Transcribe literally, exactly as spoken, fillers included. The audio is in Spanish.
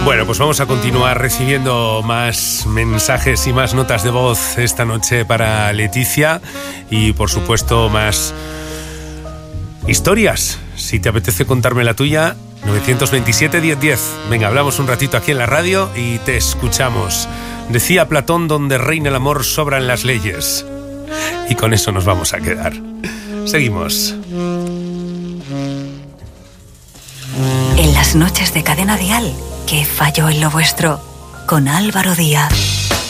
Bueno, pues vamos a continuar recibiendo más mensajes y más notas de voz esta noche para Leticia y, por supuesto, más historias. Si te apetece contarme la tuya, nueve dos siete, diez diez. Venga, hablamos un ratito aquí en la radio y te escuchamos. Decía Platón, donde reina el amor sobran las leyes. Y con eso nos vamos a quedar. Seguimos. En las noches de Cadena Dial, ¿qué falló en lo vuestro? Con Álvaro Díaz.